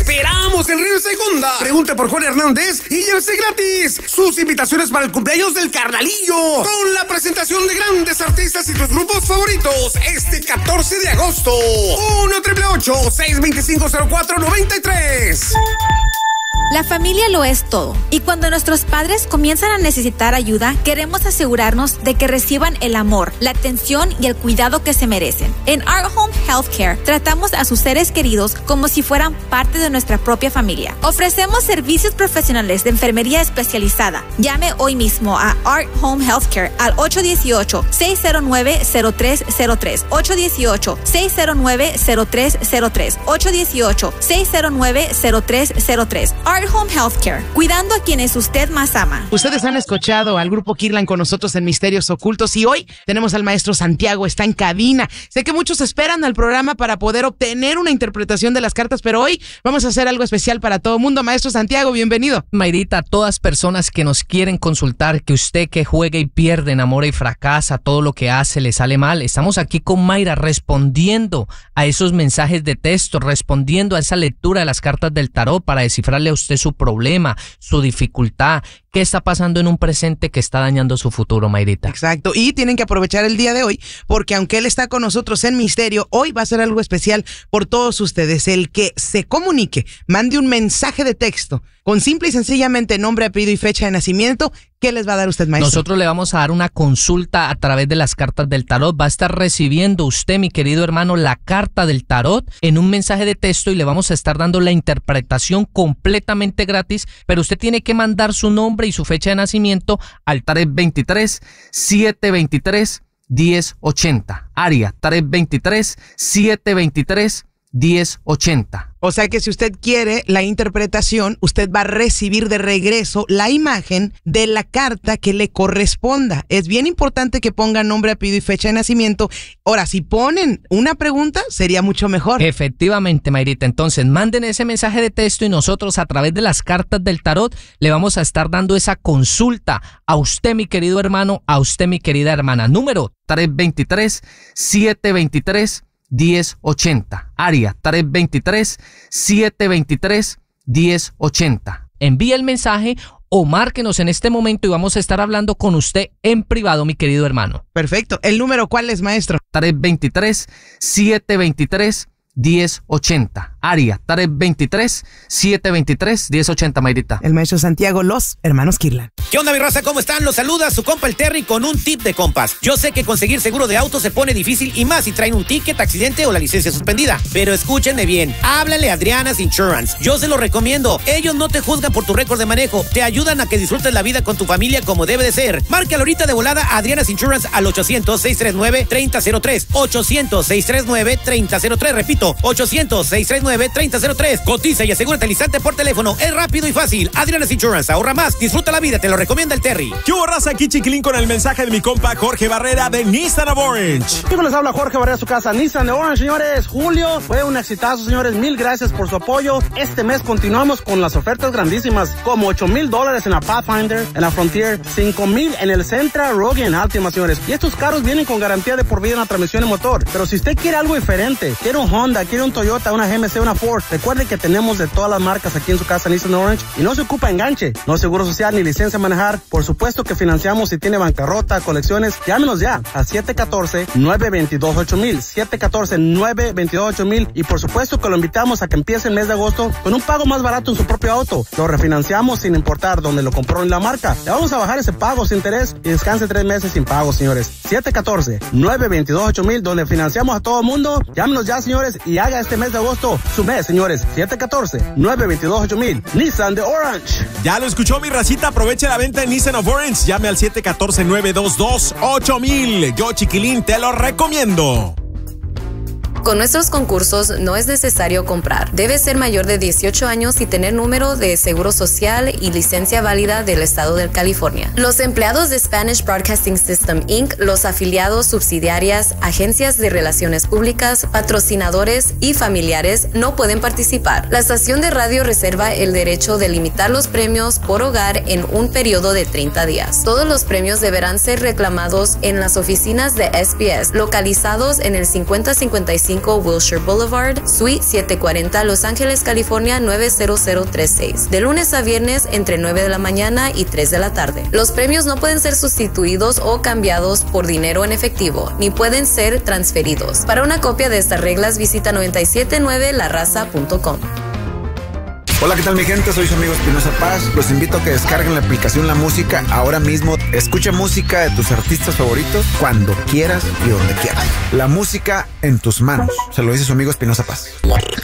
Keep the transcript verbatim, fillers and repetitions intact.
esperamos en Río Segunda. Pregunte por Juan Hernández y llévese gratis sus invitaciones para el cumpleaños del Carnalillo, con la presentación de grandes artistas y tus grupos favoritos este catorce de agosto. uno, ocho ocho, seis dos cinco, cero cuatro nueve tres. La familia lo es todo, y cuando nuestros padres comienzan a necesitar ayuda, queremos asegurarnos de que reciban el amor, la atención y el cuidado que se merecen. En Our Home Healthcare tratamos a sus seres queridos como si fueran parte de nuestra propia familia. Ofrecemos servicios profesionales de enfermería especializada. Llame hoy mismo a Our Home Healthcare al ocho uno ocho, seis cero nueve, cero tres cero tres, ocho uno ocho, seis cero nueve, cero tres cero tres, ocho uno ocho, seis cero nueve, cero tres cero tres. Our Home Healthcare, cuidando a quienes usted más ama. Ustedes han escuchado al grupo Kirlan con nosotros en Misterios Ocultos y hoy tenemos al maestro Santiago, está en cabina. Sé que muchos esperan al programa para poder obtener una interpretación de las cartas, pero hoy vamos a hacer algo especial para todo el mundo. Maestro Santiago, bienvenido. Mayrita, todas personas que nos quieren consultar, que usted que juega y pierde, enamora y fracasa, todo lo que hace le sale mal, estamos aquí con Mayra respondiendo a esos mensajes de texto, respondiendo a esa lectura de las cartas del tarot para descifrarle a usted su problema, su dificultad, qué está pasando en un presente que está dañando su futuro, Mayrita. Exacto, y tienen que aprovechar el día de hoy, porque aunque él está con nosotros en misterio, hoy va a ser algo especial por todos ustedes. El que se comunique, mande un mensaje de texto con simple y sencillamente nombre, apellido y fecha de nacimiento. ¿Qué les va a dar usted, maestro? Nosotros le vamos a dar una consulta a través de las cartas del tarot. Va a estar recibiendo usted, mi querido hermano, la carta del tarot en un mensaje de texto y le vamos a estar dando la interpretación completamente gratis, pero usted tiene que mandar su nombre y su fecha de nacimiento al tres dos tres, siete dos tres, uno cero ocho cero. Área tres dos tres, siete dos tres, uno cero ocho cero. O sea que si usted quiere la interpretación, usted va a recibir de regreso la imagen de la carta que le corresponda. Es bien importante que pongan nombre, apellido y fecha de nacimiento. Ahora, si ponen una pregunta, sería mucho mejor. Efectivamente, Mayrita. Entonces, manden ese mensaje de texto y nosotros a través de las cartas del tarot le vamos a estar dando esa consulta a usted, mi querido hermano, a usted, mi querida hermana. Número tres dos tres, siete dos tres, uno cero ocho cero. Área tres dos tres, siete dos tres, uno cero ocho cero. Envíe el mensaje o márquenos en este momento y vamos a estar hablando con usted en privado, mi querido hermano. Perfecto. ¿El número cuál es, maestro? tres dos tres, siete dos tres, uno cero ocho cero. Área tres dos tres, siete dos tres, uno cero ocho cero, Mayrita. El maestro Santiago, los hermanos Kirlan. ¿Qué onda, mi raza? ¿Cómo están? Los saluda su compa el Terry con un tip de compas. Yo sé que conseguir seguro de auto se pone difícil y más si traen un ticket, accidente o la licencia suspendida. Pero escúchenme bien, háblale a Adriana's Insurance. Yo se lo recomiendo. Ellos no te juzgan por tu récord de manejo. Te ayudan a que disfrutes la vida con tu familia como debe de ser. Márcale ahorita de volada a Adriana's Insurance al ochocientos, seis tres nueve, tres cero cero tres. ochocientos, seis tres nueve, tres cero cero tres. Repito, ochocientos, seis tres nueve, tres cero cero tres. Cotiza y asegúrate al instante por teléfono. Es rápido y fácil. Adriana's Insurance. Ahorra más. Disfruta la vida. Te lo recomienda el Terry. ¿Qué hubo, raza? Aquí Chiquilín con el mensaje de mi compa Jorge Barrera de Nissan of Orange. Chicos, les habla Jorge Barrera de su casa Nissan de Orange, señores. Julio fue un exitazo, señores. Mil gracias por su apoyo. Este mes continuamos con las ofertas grandísimas, como ocho mil dólares en la Pathfinder, en la Frontier, cinco mil en el Sentra, Rogue y en Altima, señores. Y estos carros vienen con garantía de por vida en la transmisión y motor. Pero si usted quiere algo diferente, quiere un Honda, quiere un Toyota, una G M C, una Ford, recuerde que tenemos de todas las marcas aquí en su casa Nissan Orange y no se ocupa enganche, no seguro social ni licencia a manejar. Por supuesto que financiamos si tiene bancarrota, colecciones. Llámenos ya a siete uno cuatro, nueve dos dos, ocho mil, siete uno cuatro, nueve dos dos, ocho mil y por supuesto que lo invitamos a que empiece el mes de agosto con un pago más barato en su propio auto. Lo refinanciamos sin importar dónde lo compró en la marca. Le vamos a bajar ese pago sin interés y descanse tres meses sin pago, señores. siete uno cuatro, nueve dos dos, ocho mil, donde financiamos a todo el mundo. Llámenos ya, señores, y haga este mes de agosto su mes, señores. siete uno cuatro, nueve dos dos, ocho mil. Nissan de Orange. Ya lo escuchó, mi racita. Aproveche la venta en Nissan of Orange. Llame al siete uno cuatro, nueve dos dos, ocho mil. Yo, Chiquilín, te lo recomiendo. Con nuestros concursos no es necesario comprar. Debe ser mayor de dieciocho años y tener número de seguro social y licencia válida del estado de California. Los empleados de Spanish Broadcasting System incorporated, los afiliados, subsidiarias, agencias de relaciones públicas, patrocinadores y familiares no pueden participar. La estación de radio reserva el derecho de limitar los premios por hogar en un periodo de treinta días. Todos los premios deberán ser reclamados en las oficinas de S B S localizados en el cincuenta cincuenta y siete cinco Wilshire Boulevard, Suite setecientos cuarenta, Los Ángeles, California nueve cero cero tres seis. De lunes a viernes entre nueve de la mañana y tres de la tarde. Los premios no pueden ser sustituidos o cambiados por dinero en efectivo, ni pueden ser transferidos. Para una copia de estas reglas visita noventa y siete nueve la raza punto com. Hola, ¿qué tal mi gente? Soy su amigo Espinosa Paz. Los invito a que descarguen la aplicación La Música ahora mismo. Escucha música de tus artistas favoritos cuando quieras y donde quieras. La música en tus manos. Se lo dice su amigo Espinosa Paz.